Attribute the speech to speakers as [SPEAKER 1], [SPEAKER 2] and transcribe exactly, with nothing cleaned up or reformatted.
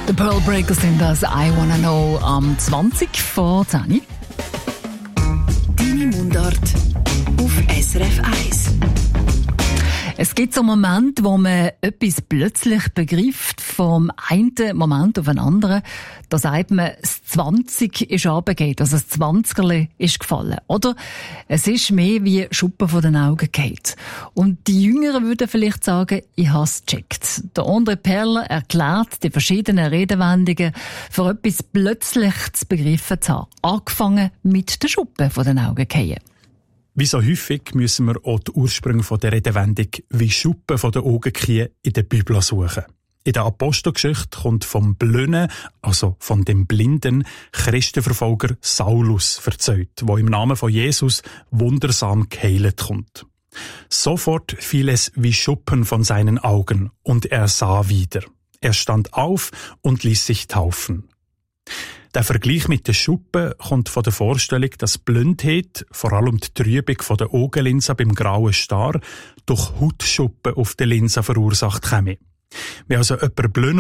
[SPEAKER 1] Die Pearl Breakers sind das «I Wanna Know» am zwanzig vor zehn.
[SPEAKER 2] Deine Mundart auf S R F eins.
[SPEAKER 1] Es gibt so Momente, wo man etwas plötzlich begreift, vom einen Moment auf den anderen. Da sagt man, das zwanzig ist runtergegangen, also das Zwanzigerle ist gefallen. Oder es ist mehr wie Schuppen von den Augen gefallen. Und die Jüngeren würden vielleicht sagen, ich habe es gecheckt. Der André Perler erklärt die verschiedenen Redewendungen, für etwas plötzlich zu begreifen zu haben. Angefangen mit den Schuppen von den Augen gefallen.
[SPEAKER 3] Wie so häufig müssen wir auch die Ursprünge von der Redewendung «wie Schuppen von den Augen fallen» in der Bibel suchen. In der Apostelgeschichte kommt vom Blinden, also von dem blinden Christenverfolger Saulus erzählt, der im Namen von Jesus wundersam geheilt kommt. Sofort fiel es wie Schuppen von seinen Augen und er sah wieder. Er stand auf und ließ sich taufen. Der Vergleich mit den Schuppen kommt von der Vorstellung, dass Blindheit, vor allem die Trübung von der Augenlinse beim grauen Star, durch Hautschuppen auf der Linse verursacht käme. Wenn also jemand blind